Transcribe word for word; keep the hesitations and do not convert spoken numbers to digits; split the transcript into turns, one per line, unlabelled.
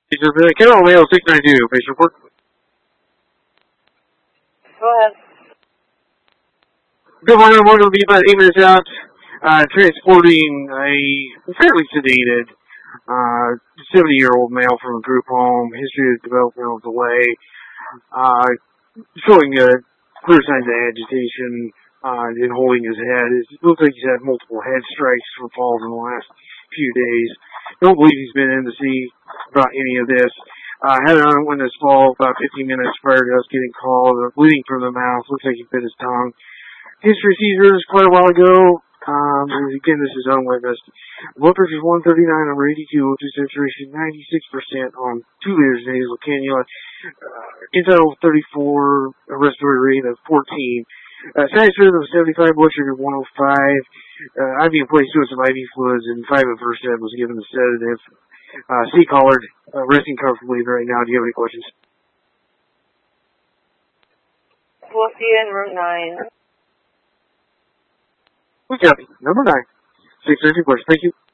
Carroll Mail six nine two, patient report.
Go ahead.
Good morning, morning will be about eight minutes out, uh, transporting a fairly sedated, uh, seventy-year-old male from a group home, history of developmental delay, uh, showing, uh, clear signs of agitation, uh, and holding his head. It looks like he's had multiple head strikes from falls in the last few days. Don't believe he's been in to see about any of this. Uh, had an unwitness fall about fifteen minutes prior to us getting called, uh, bleeding from the mouth, looks like he bit his tongue. History seizures quite a while ago. Um, and again, this is unwitnessed. Blood pressure is one thirty-nine over eighty-two, O two saturation ninety-six percent on two liters of nasal cannula. Uh, internal thirty-four, a respiratory rate of fourteen. Uh, sinus rhythm of seventy-five, blood sugar one oh five. Uh, I V placed to some I V fluids, and five of first ed was given the sedative. Uh, C-collared, uh, resting comfortably right now. Do you have any questions?
We'll see you in room nine.
We copy. Number nine. six thirty questions. Thank you.